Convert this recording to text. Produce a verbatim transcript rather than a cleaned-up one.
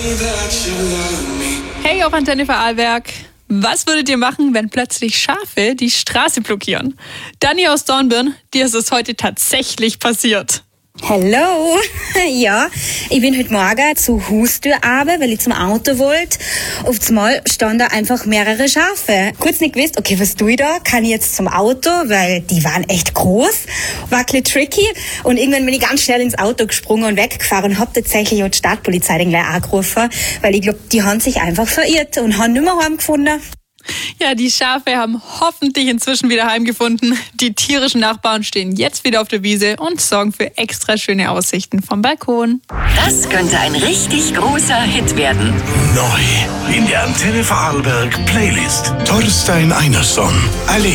Hey auf Antenne Vorarlberg. Was würdet ihr machen, wenn plötzlich Schafe die Straße blockieren? Dani aus Dornbirn, dir ist es heute tatsächlich passiert. Hallo, ja, ich bin heute Morgen zur Haustür runter, weil ich zum Auto wollte. Auf einmal standen da einfach mehrere Schafe. Kurz nicht gewusst, okay, was tue ich da? Kann ich jetzt zum Auto? Weil die waren echt groß, war ein bisschen tricky. Und irgendwann bin ich ganz schnell ins Auto gesprungen und weggefahren und hab tatsächlich auch die Stadtpolizei dann gleich angerufen, weil ich glaube, die haben sich einfach verirrt und haben nicht mehr heimgefunden. Ja, die Schafe haben hoffentlich inzwischen wieder heimgefunden. Die tierischen Nachbarn stehen jetzt wieder auf der Wiese und sorgen für extra schöne Aussichten vom Balkon. Das könnte ein richtig großer Hit werden. Neu in der Antenne Vorarlberg Playlist. Torstein Einarsson. Alle